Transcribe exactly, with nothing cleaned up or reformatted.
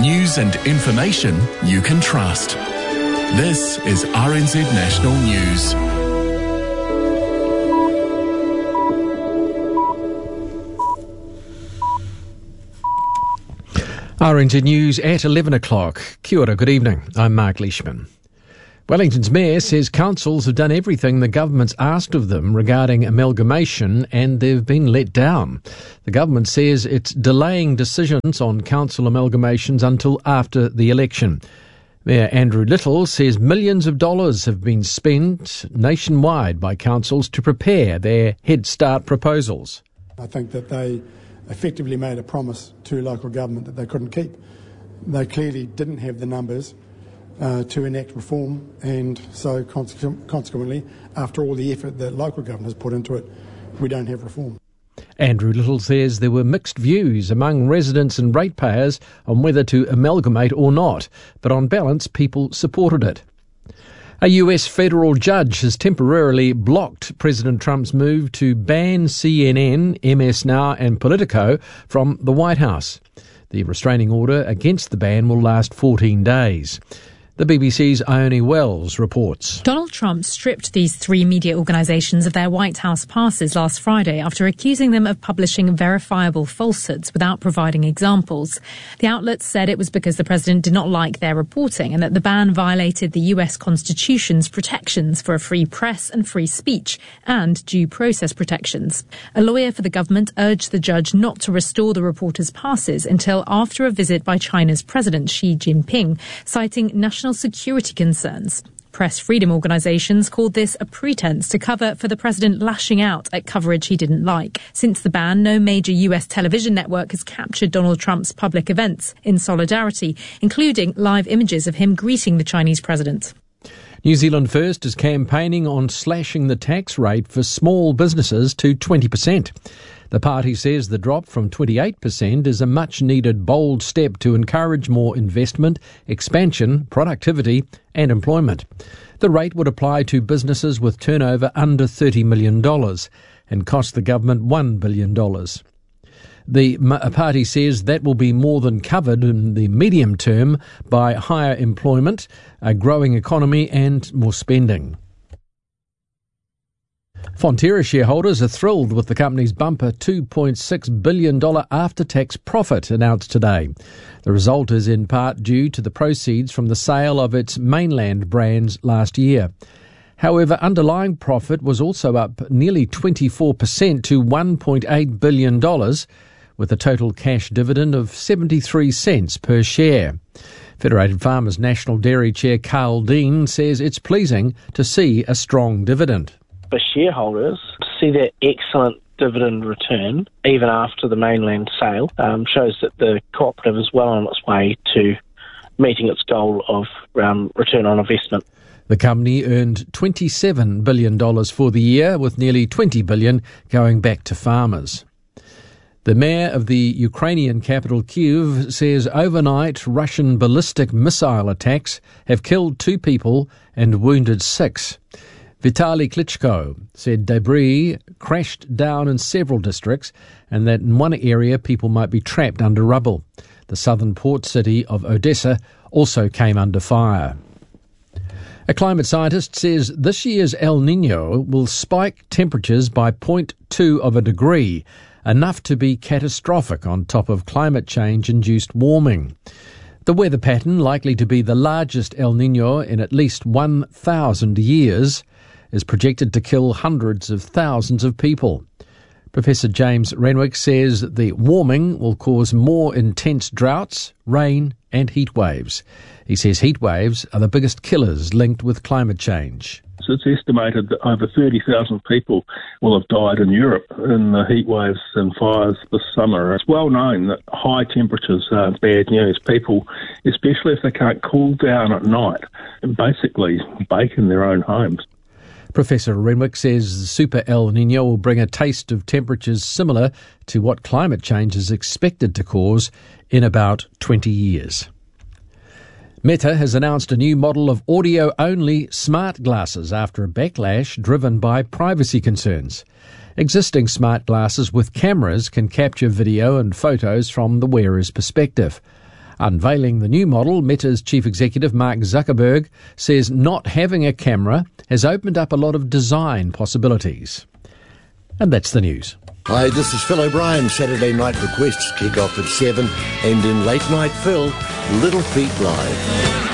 News and information you can trust. This is R N Z National News. R N Z News at eleven o'clock. Kia ora, good evening. I'm Mark Leishman. Wellington's mayor says councils have done everything the government's asked of them regarding amalgamation and they've been let down. The government says it's delaying decisions on council amalgamations until after the election. Mayor Andrew Little says millions of dollars have been spent nationwide by councils to prepare their Head Start proposals. I think that they effectively made a promise to local government that they couldn't keep. They clearly didn't have the numbers uh, to enact reform, and so consequently, consequently, after all the effort that local government has put into it, we don't have reform. Andrew Little says there were mixed views among residents and ratepayers on whether to amalgamate or not, but on balance, people supported it. A U S federal judge has temporarily blocked President Trump's move to ban C N N, M S Now and Politico from the White House. The restraining order against the ban will last fourteen days. The B B C's Ione Wells reports. Donald Trump stripped these three media organisations of their White House passes last Friday after accusing them of publishing verifiable falsehoods without providing examples. The outlets said it was because the president did not like their reporting and that the ban violated the U S Constitution's protections for a free press and free speech and due process protections. A lawyer for the government urged the judge not to restore the reporters' passes until after a visit by China's President Xi Jinping, citing national security concerns. Press freedom organisations called this a pretense to cover for the president lashing out at coverage he didn't like. Since the ban, no major U S television network has captured Donald Trump's public events in solidarity, including live images of him greeting the Chinese president. New Zealand First is campaigning on slashing the tax rate for small businesses to twenty percent. The party says the drop from twenty-eight percent is a much-needed bold step to encourage more investment, expansion, productivity and employment. The rate would apply to businesses with turnover under thirty million dollars and cost the government one billion dollars. The party says that will be more than covered in the medium term by higher employment, a growing economy and more spending. Fonterra shareholders are thrilled with the company's bumper two point six billion dollars after-tax profit announced today. The result is in part due to the proceeds from the sale of its mainland brands last year. However, underlying profit was also up nearly twenty-four percent to one point eight billion dollars, with a total cash dividend of seventy-three cents per share. Federated Farmers National Dairy Chair Carl Dean says it's pleasing to see a strong dividend. For shareholders, to see that excellent dividend return, even after the mainland sale, um, shows that the cooperative is well on its way to meeting its goal of um, return on investment. The company earned twenty-seven billion dollars for the year, with nearly twenty billion dollars going back to farmers. The mayor of the Ukrainian capital Kyiv says overnight Russian ballistic missile attacks have killed two people and wounded six. Vitaly Klitschko said debris crashed down in several districts and that in one area people might be trapped under rubble. The southern port city of Odessa also came under fire. A climate scientist says this year's El Niño will spike temperatures by zero point two of a degree, enough to be catastrophic on top of climate change-induced warming. The weather pattern, likely to be the largest El Niño in at least one thousand years, is projected to kill hundreds of thousands of people. Professor James Renwick says the warming will cause more intense droughts, rain and heat waves. He says heat waves are the biggest killers linked with climate change. So it's estimated that over thirty thousand people will have died in Europe in the heat waves and fires this summer. It's well known that high temperatures are bad news. People, especially if they can't cool down at night, basically bake in their own homes. Professor Renwick says the Super El Niño will bring a taste of temperatures similar to what climate change is expected to cause in about twenty years. Meta has announced a new model of audio-only smart glasses after a backlash driven by privacy concerns. Existing smart glasses with cameras can capture video and photos from the wearer's perspective. Unveiling the new model, Meta's chief executive Mark Zuckerberg says not having a camera has opened up a lot of design possibilities. And that's the news. Hi, this is Phil O'Brien. Saturday night requests kick off at seven, and in Late Night Phil, Little Feat Live.